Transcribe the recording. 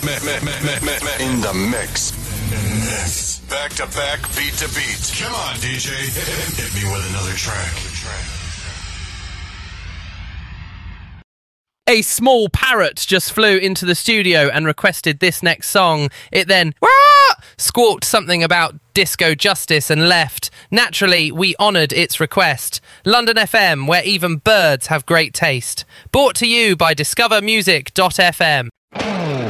In the mix. Back to back, beat to beat. Come on, DJ. Hit me with another track. A small parrot just flew into the studio and requested this next song. It then squawked something about disco justice and left. Naturally, we honoured its request. London FM, where even birds have great taste. Brought to you by discovermusic.fm.